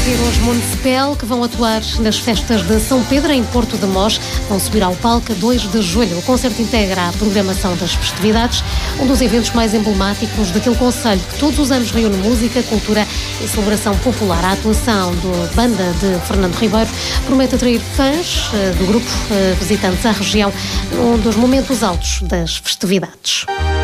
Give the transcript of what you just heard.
Os Municipal, que vão atuar nas festas de São Pedro, em Porto de Mós, vão subir ao palco a 2 de julho. O concerto integra a programação das festividades, um dos eventos mais emblemáticos daquele concelho que todos os anos reúne música, cultura e celebração popular. A atuação da banda de Fernando Ribeiro promete atrair fãs do grupo visitantes à região num dos momentos altos das festividades.